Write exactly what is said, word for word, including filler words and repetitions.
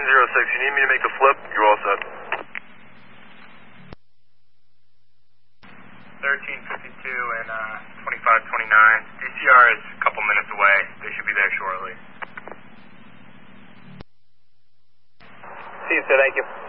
zero six, you need me to make the flip? You're all set. thirteen fifty-two and uh, twenty-five twenty-nine. D C R is a couple minutes away. They should be there shortly. See you, sir. Thank you.